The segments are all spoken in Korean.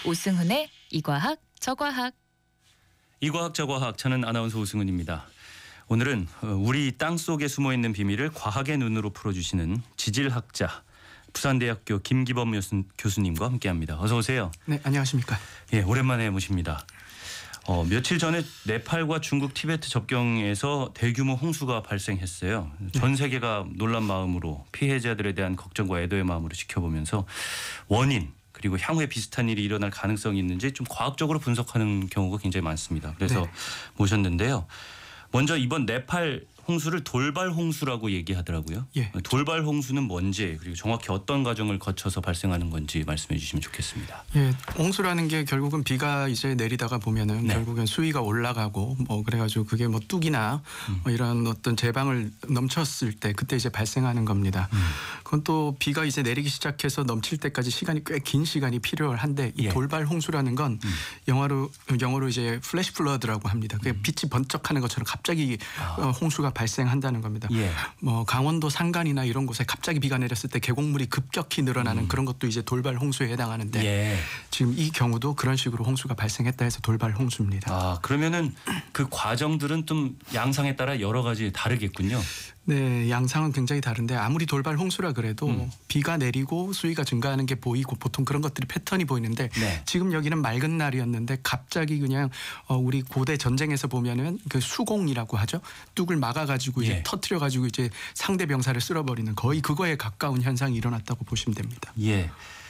오승훈의 이과학 저과학. 이과학 저과학, 저는 아나운서 오승훈입니다. 오늘은 우리 땅속에 숨어있는 비밀을 과학의 눈으로 풀어주시는 지질학자 부산대학교 김기범 교수님과 함께합니다. 어서 오세요. 네, 안녕하십니까. 예, 오랜만에 모십니다. 며칠 전에 네팔과 중국 티베트 접경에서 대규모 홍수가 발생했어요. 전 세계가 놀란 마음으로 피해자들에 대한 걱정과 애도의 마음으로 지켜보면서 원인 그리고 향후에 비슷한 일이 일어날 가능성이 있는지 좀 과학적으로 분석하는 경우가 굉장히 많습니다. 그래서 네. 모셨는데요. 먼저 이번 네팔 홍수를 돌발 홍수라고 얘기하더라고요. 예. 돌발 홍수는 뭔지 그리고 정확히 어떤 과정을 거쳐서 발생하는 건지 말씀해 주시면 좋겠습니다. 예, 홍수라는 게 결국은 비가 이제 내리다가 보면은 네. 결국엔 수위가 올라가고 그래가지고 그게 뚝이나 이런 어떤 제방을 넘쳤을 때 그때 이제 발생하는 겁니다. 그건 또 비가 이제 내리기 시작해서 넘칠 때까지 시간이 꽤 긴 시간이 필요한데 이 예. 돌발 홍수라는 건 영어로 이제 플래시 플러드라고 합니다. 그게 빛이 번쩍하는 것처럼 갑자기 홍수가 발생한다는 겁니다. 예. 강원도 산간이나 이런 곳에 갑자기 비가 내렸을 때 계곡물이 급격히 늘어나는 그런 것도 이제 돌발 홍수에 해당하는데 예. 지금 이 경우도 그런 식으로 홍수가 발생했다 해서 돌발 홍수입니다. 그러면은 그 과정들은 좀 양상에 따라 여러 가지 다르겠군요. 네, 양상은 굉장히 다른데 아무리 돌발 홍수라 그래도 비가 내리고 수위가 증가하는 게 보이고 보통 그런 것들이 패턴이 보이는데 네. 지금 여기는 맑은 날이었는데 갑자기 그냥 우리 고대 전쟁에서 보면은 그 수공이라고 하죠. 뚝을 막아가지고 이제 예. 터트려가지고 이제 상대 병사를 쓸어버리는 거의 그거에 가까운 현상이 일어났다고 보시면 됩니다. 예.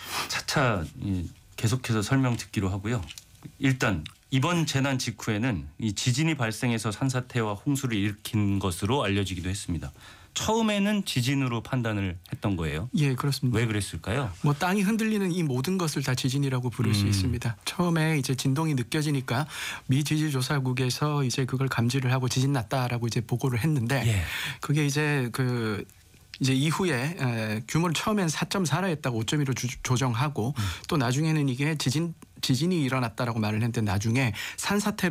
차차 계속해서 설명 듣기로 하고요. 일단 이번 재난 직후에는 이 지진이 발생해서 산사태와 홍수를 일으킨 것으로 알려지기도 했습니다. 처음에는 지진으로 판단을 했던 거예요. 예, 그렇습니다. 왜 그랬을까요? 땅이 흔들리는 이 모든 것을 다 지진이라고 부를 수 있습니다. 처음에 이제 진동이 느껴지니까 미 지질조사국에서 이제 그걸 감지를 하고 지진 났다라고 이제 보고를 했는데 예. 그게 이제 이제 이후에 규모를 처음엔 4.4라 했다가 5.2로 조정하고 또 나중에는 이게 지진이 일어났다라고 말을 했는데 나중에 산사태